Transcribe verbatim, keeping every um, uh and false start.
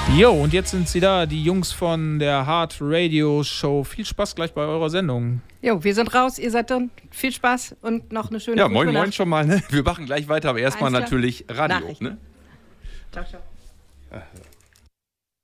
Jo, und jetzt sind sie da, die Jungs von der Hard Radio Show. Viel Spaß gleich bei eurer Sendung. Jo, wir sind raus, ihr seid drin. Viel Spaß und noch eine schöne Ja, gute moin, moin Nacht. schon mal. Ne? Wir machen gleich weiter, aber erstmal Alles klar. natürlich Radio. Nachrichten. Ne? Ciao, ciao.